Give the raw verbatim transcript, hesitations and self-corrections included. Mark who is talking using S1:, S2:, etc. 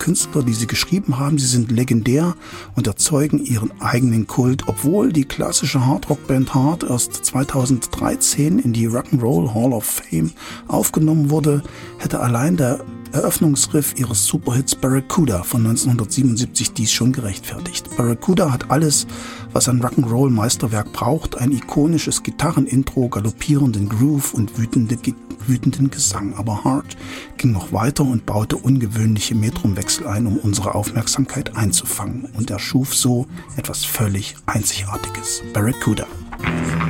S1: Künstler, die sie geschrieben haben. Sie sind legendär und erzeugen ihren eigenen Kult, obwohl die klassische Hardrock-Band Heart erst zweitausenddreizehn in die Rock'n'Roll Hall of Fame aufgenommen wurde, hätte allein der Eröffnungsriff ihres Superhits Barracuda von neunzehnhundertsiebenundsiebzig dies schon gerechtfertigt. Barracuda hat alles, was ein Rock'n'Roll-Meisterwerk braucht: ein ikonisches Gitarrenintro, galoppierenden Groove und wütende, wütenden Gesang. Aber Heart ging noch weiter und baute ungewöhnliche Metrumwechsel ein, um unsere Aufmerksamkeit einzufangen. Und er schuf so etwas völlig Einzigartiges. Barracuda.